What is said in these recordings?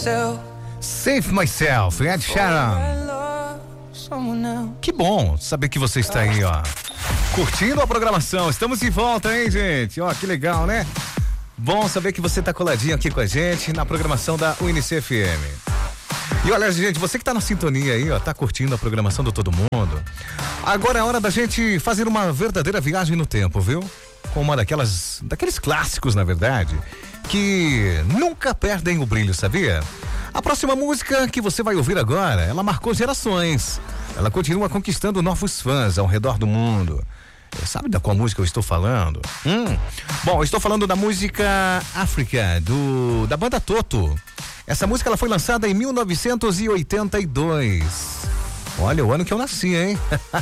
Save Myself, Ed Sheeran. Que bom saber que você está aí, ó, curtindo a programação. Estamos de volta, hein, gente? Ó, que legal, né? Bom saber que você tá coladinho aqui com a gente na programação da UNC FM. E olha, gente, você que tá na sintonia aí, ó, tá curtindo a programação do Todo Mundo. Agora é hora da gente fazer uma verdadeira viagem no tempo, viu? Com uma daqueles clássicos, na verdade, que nunca perdem o brilho, sabia? A próxima música que você vai ouvir agora, ela marcou gerações. Ela continua conquistando novos fãs ao redor do mundo. Sabe da qual música eu estou falando? Bom, eu estou falando da música África, da banda Toto. Essa música ela foi lançada em 1982. Olha, o ano que eu nasci, hein?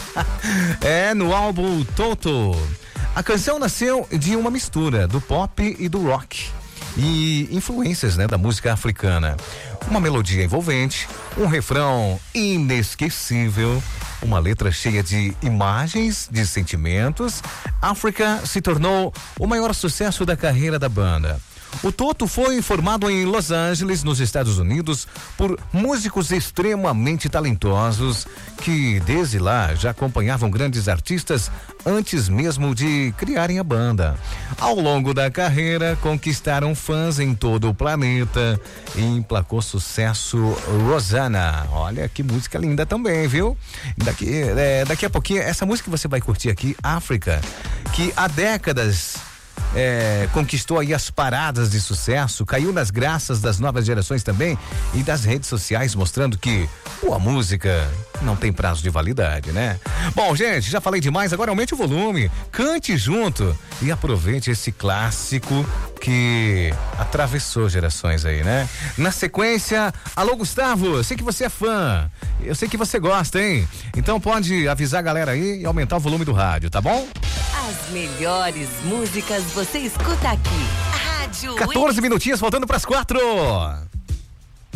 É, no álbum Toto. A canção nasceu de uma mistura do pop e do rock e influências, né, da música africana. Uma melodia envolvente, um refrão inesquecível, uma letra cheia de imagens, de sentimentos. África se tornou o maior sucesso da carreira da banda. O Toto foi formado em Los Angeles, nos Estados Unidos, por músicos extremamente talentosos que desde lá já acompanhavam grandes artistas antes mesmo de criarem a banda. Ao longo da carreira, conquistaram fãs em todo o planeta e emplacou sucesso Rosanna. Olha que música linda também, viu? Daqui a pouquinho, essa música que você vai curtir aqui, África, que há décadas conquistou aí as paradas de sucesso, caiu nas graças das novas gerações também e das redes sociais, mostrando que a música não tem prazo de validade, né? Bom, gente, já falei demais, agora aumente o volume, cante junto e aproveite esse clássico que atravessou gerações aí, né? Na sequência, alô Gustavo, eu sei que você é fã, eu sei que você gosta, hein? Então pode avisar a galera aí e aumentar o volume do rádio, tá bom? As melhores músicas você escuta aqui. Rádio 14 minutinhos, faltando pras 4.